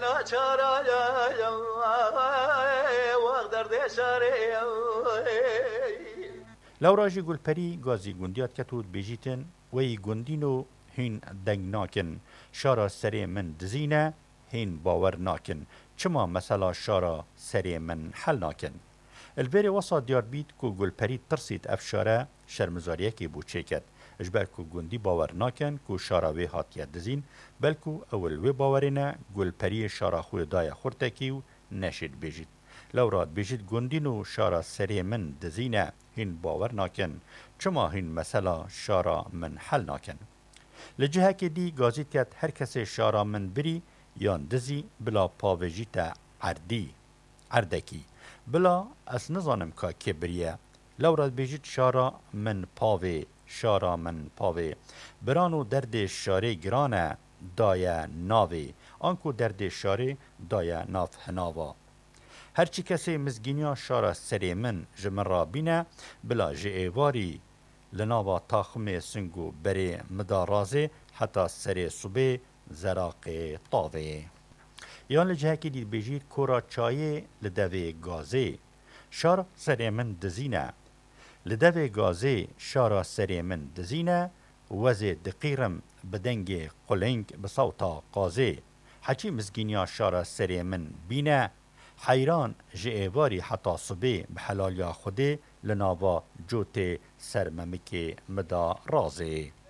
لوراجی گلپری گازی گندیات کتود بیجیتن وی گندینو هین دنگ ناکن شارا سری من دزینه هین باور ناکن چما مثلا شارا سری من حل ناکن البری وصا دیار بید که گلپری ترسید افشاره شرمزاریه که بوچه کد اجبر که گندی باور ناکن که شارا وی هاتیه دزین بلکو اول وی باورینه گلپری شارا خوی دای خورتکیو نشید بیجید لوراد بیجید گندینو شارا سری من دزینه هین باور ناکن چما هین مثلا شارا من حل ناکن لجهه که دی گازید کد هر کسی شارا من بری یان دزی بلا پاوجیت عردکی بلا اس نظانم که بریه لوراد بیجید شارا من پاوه برانو درد شاره گرانه دای ناوه آنکو درد شاره دای ناف هناوا هرچی کسی مزگینیا شارا سری من جمن را بینه بلا جئیواری لناوا تاخم سنگو بری مدارازه حتی سری صبح زراق طاوه یان لجهه که دید بیجید کورا چایه لدوه گازه شار سری من دزینه لدوه گازه شارا سری من دزینه وزه دقیرم بدنگ قلنگ بصوتا قازه حچی مزگینیا شارا سری من بینه حیران جئیواری حتی صبح بحلالیا خوده لناوا جوت سرممک مدا رازه